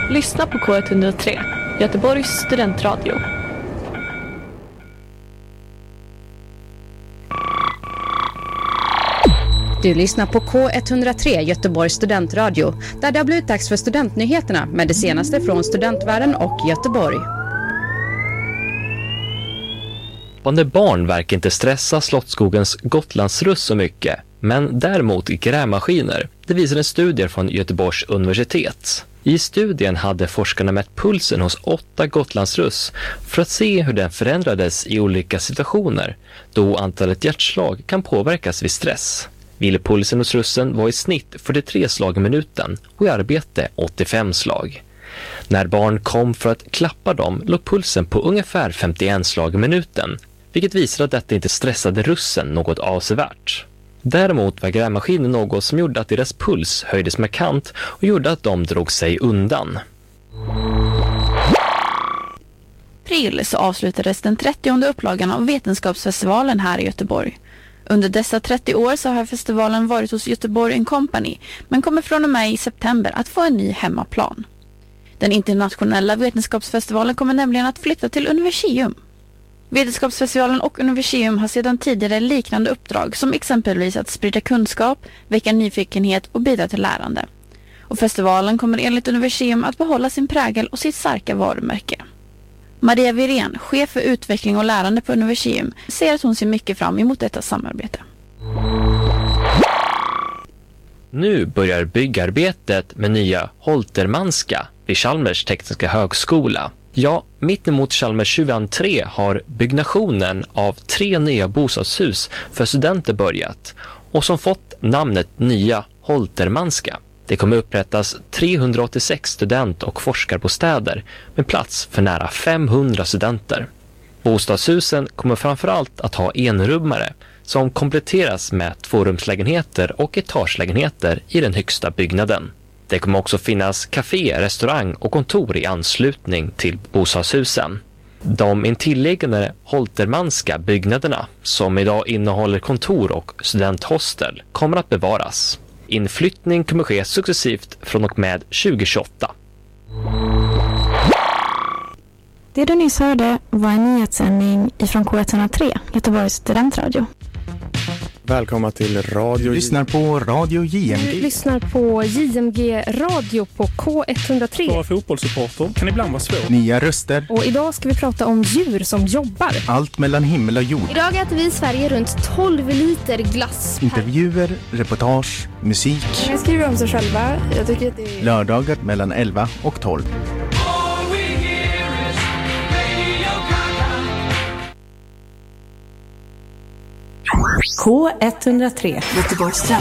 Lyssna på K103, Göteborgs studentradio. Du lyssnar på K103, Göteborgs studentradio, där det har blivit dags för studentnyheterna med det senaste från studentvärlden och Göteborg. Barn verkar inte stressa Slottsskogens Gotlandsruss så mycket, men däremot grävmaskiner. Det visar en studie från Göteborgs universitet. I studien hade forskarna mätt pulsen hos 8 Gotlandsruss för att se hur den förändrades i olika situationer, då antalet hjärtslag kan påverkas vid stress. Vilepulsen hos russen var i snitt 43 slag i minuten och i arbete 85 slag. När barn kom för att klappa dem låg pulsen på ungefär 51 slag i minuten, vilket visar att detta inte stressade russen något avsevärt. Däremot var grävmaskinen något som gjorde att deras puls höjdes markant och gjorde att de drog sig undan. April så avslutades den 30:e upplagan av Vetenskapsfestivalen här i Göteborg. Under dessa 30 år så har festivalen varit hos Göteborg & Company, men kommer från och med i september att få en ny hemmaplan. Den internationella vetenskapsfestivalen kommer nämligen att flytta till Universium. Vetenskapsfestivalen och Universium har sedan tidigare liknande uppdrag som exempelvis att sprida kunskap, väcka nyfikenhet och bidra till lärande. Och festivalen kommer enligt Universium att behålla sin prägel och sitt starka varumärke. Maria Virén, chef för utveckling och lärande på Universium, säger att hon ser mycket fram emot detta samarbete. Nu börjar byggarbetet med nya Holtermanska vid Chalmers tekniska högskola. Ja, mitt emot Chalmers 23 har byggnationen av 3 nya bostadshus för studenter börjat och som fått namnet Nya Holtermanska. Det kommer upprättas 386 student- och forskarbostäder med plats för nära 500 studenter. Bostadshusen kommer framförallt att ha enrummare som kompletteras med 2-rumslägenheter och etagelägenheter i den högsta byggnaden. Det kommer också finnas café, restaurang och kontor i anslutning till bostadshusen. De intilliggande Holtermanska byggnaderna, som idag innehåller kontor och studenthostel, kommer att bevaras. Inflyttning kommer ske successivt från och med 2028. Det du nyss hörde var en nyhetssändning ifrån K103, Göteborgs studentradio. Välkomna till Radio. Du lyssnar på Radio JMG. Du lyssnar på JMG Radio på K103. Vara fotbollssupporter kan ibland vara svårt. Nya röster. Och idag ska vi prata om djur som jobbar. Allt mellan himmel och jord. Idag äter vi i Sverige runt 12 liter glass. Intervjuer, reportage, musik. Jag skriver om sig själva. Jag tycker att det är... Lördagar mellan 11 och 12. K103, Göteborgs